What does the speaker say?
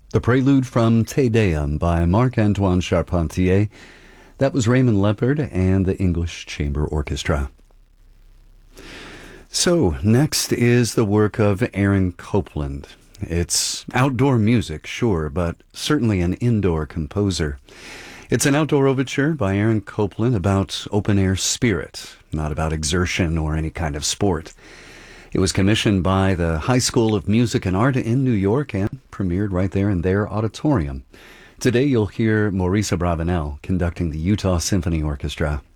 The Prelude from Te Deum by Marc-Antoine Charpentier. That was Raymond Leopard and the English Chamber Orchestra. So, next is the work of Aaron Copland. It's outdoor music, sure, but certainly an indoor composer. It's an outdoor overture by Aaron Copland about open-air spirit, not about exertion or any kind of sport. It was commissioned by the High School of Music and Art in New York and premiered right there in their auditorium. Today you'll hear Maurice Abravanel conducting the Utah Symphony Orchestra.